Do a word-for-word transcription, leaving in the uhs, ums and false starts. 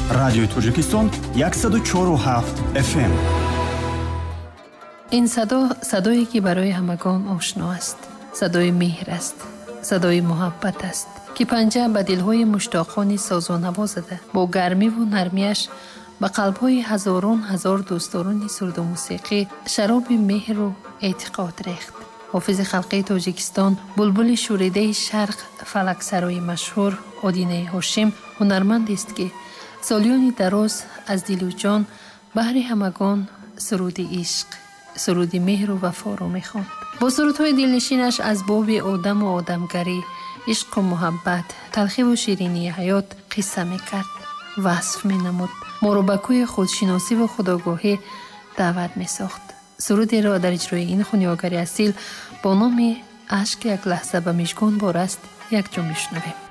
радиои Тоҷикистон صد و چهار و هفت اف ام. این صدا صدایی که برای همگان آشنا است. صدای مهر است. صدای محبت است که پنجه به دلهای مشتاقان ساز و نوا زده با گرمی و نرمیش به قلب‌های هزاران هزار دوستداران سرود و موسیقی شراب مهر و اعتقاد ریخت. حافظ خلقی تاجیکستان، بلبل شوریده شرق، فلک سرای مشهور آدینه هاشم هنرمند است که سالیانی دراز از دل و جان بهر همگان سرود عشق، سرود مهر و وفا را می‌خواند. با سرودهای دلنشینش از باب آدم و آدمگری، عشق و محبت، تلخی و شیرینی حیات قصه می‌کرد، وصف می‌نمود، ما را به کوی خودشناسی و خودآگاهی دعوت می‌ساخت. سرودی را در اجرای این خونیاگری اصیل با نام اشک یک لحظه به مژگان بار است یک جا می‌شنویم.